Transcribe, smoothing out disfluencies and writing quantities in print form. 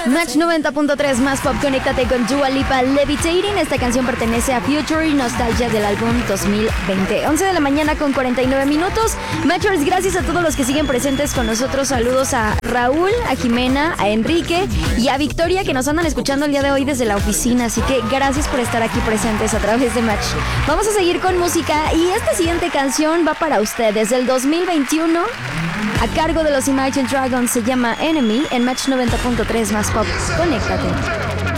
Match 90.3 más pop, conéctate con Dua Lipa, Levitating. Esta canción pertenece a Future y Nostalgia del álbum 2020. 11 de la mañana con 49 minutos. Matchers, gracias a todos los que siguen presentes con nosotros. Saludos a Raúl, a Jimena, a Enrique y a Victoria, que nos andan escuchando el día de hoy desde la oficina. Así que gracias por estar aquí presentes a través de Match. Vamos a seguir con música y esta siguiente canción va para ustedes. Del 2021, a cargo de los Imagine Dragons, se llama Enemy en Match 90.3 más pop. Conéctate.